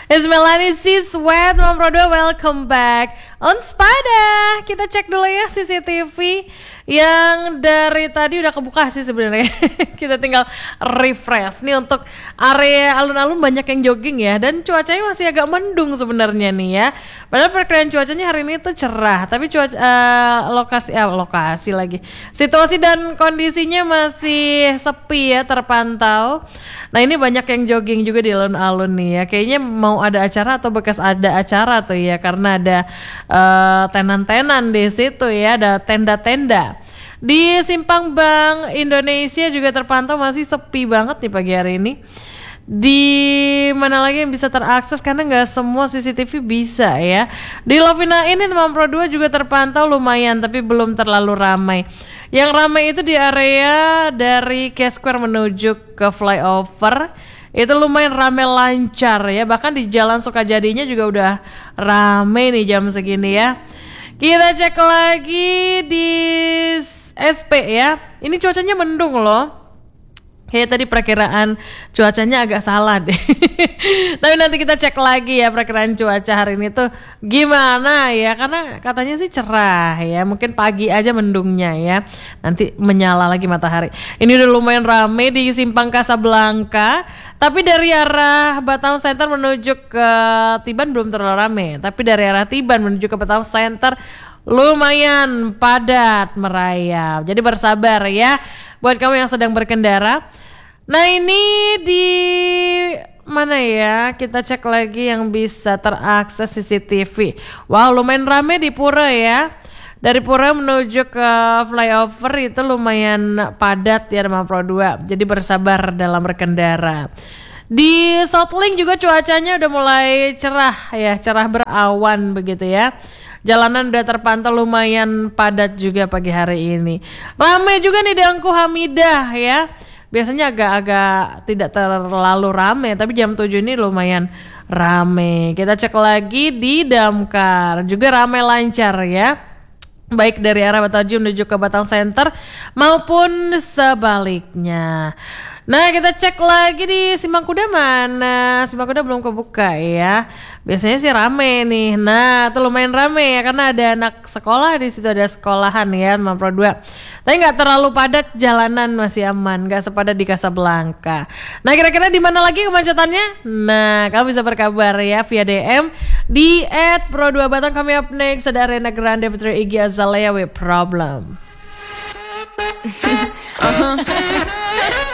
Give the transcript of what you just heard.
Ismelani si Sweat Mom Pro 2, welcome back on Spada. Kita cek dulu ya CCTV yang dari tadi udah kebuka sih sebenarnya. Kita tinggal refresh nih untuk area alun-alun, banyak yang jogging ya, dan cuacanya masih agak mendung sebenarnya nih ya. Padahal perkiraan cuacanya hari ini tuh cerah, tapi lokasi lagi. Situasi dan kondisinya masih sepi ya, terpantau. Nah, ini banyak yang jogging juga di alun-alun nih ya. Kayaknya mau ada acara atau bekas ada acara tuh ya, karena ada tenan-tenan di situ ya, ada tenda-tenda. Di Simpang Bank Indonesia juga terpantau masih sepi banget nih pagi hari ini. Di mana lagi yang bisa terakses karena nggak semua CCTV bisa ya. Di Lovina ini Mom Pro 2 juga terpantau lumayan, tapi belum terlalu ramai. Yang ramai itu di area dari K Square menuju ke flyover. Itu lumayan rame, lancar ya. Bahkan di Jalan Sukajadinya juga udah rame nih jam segini ya. Kita cek lagi di SP ya. Ini cuacanya mendung loh. Kayak tadi perkiraan cuacanya agak salah deh. Tapi nanti kita cek lagi ya perkiraan cuaca hari ini tuh gimana ya. Karena katanya sih cerah ya. Mungkin pagi aja mendungnya ya. Nanti menyala lagi matahari. Ini udah lumayan rame di Simpang Kasablanka. Tapi dari arah Bataung Center menuju ke Tiban belum terlalu rame. Tapi dari arah Tiban menuju ke Bataung Center lumayan padat merayap. Jadi bersabar ya buat kamu yang sedang berkendara. Nah, ini di mana ya? Kita cek lagi yang bisa terakses CCTV. Wow, lumayan rame di Pura ya. Dari Pura menuju ke flyover itu lumayan padat ya Mom Pro 2. Jadi bersabar dalam berkendara. Di Southling juga cuacanya udah mulai cerah ya, cerah berawan begitu ya. Jalanan udah terpantau lumayan padat juga pagi hari ini. Ramai juga nih di Angku Hamidah ya. Biasanya agak-agak tidak terlalu ramai, tapi jam 7 ini lumayan ramai. Kita cek lagi di Damkar, juga ramai lancar ya. Baik dari arah Bataji menuju ke Batang Center maupun sebaliknya. Nah, kita cek lagi di Simpang Kuda mana? Simpang Kuda belum kebuka ya. Biasanya sih rame nih. Nah, itu lumayan rame ya karena ada anak sekolah di situ, ada sekolahan ya Mom Pro 2. Tapi nggak terlalu padat, jalanan masih aman, nggak sepadat di Kasablanka. Nah, kira-kira di mana lagi kemacetannya? Nah, kamu bisa berkabar ya via DM di @pro2batang. Kami up next ada Ariana Grande featuring Iggy Azalea with Problem.